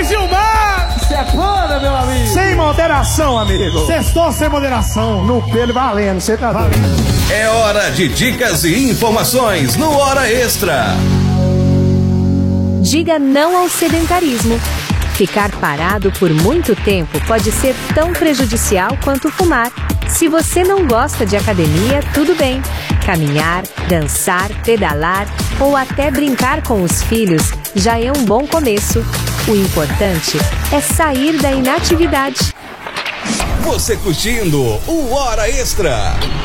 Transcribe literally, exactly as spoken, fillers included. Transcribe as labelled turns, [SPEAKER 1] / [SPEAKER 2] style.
[SPEAKER 1] Vai, Gilmar!
[SPEAKER 2] Sepana, meu amigo!
[SPEAKER 3] Sem moderação, amigo!
[SPEAKER 1] Sextou sem moderação.
[SPEAKER 3] No pelo valendo, você tá doido.
[SPEAKER 4] É hora de dicas e informações no Hora Extra.
[SPEAKER 5] Diga não ao sedentarismo. Ficar parado por muito tempo pode ser tão prejudicial quanto fumar. Se você não gosta de academia, tudo bem. Caminhar, dançar, pedalar ou até brincar com os filhos já é um bom começo. O importante é sair da inatividade.
[SPEAKER 4] Você curtindo o Hora Extra.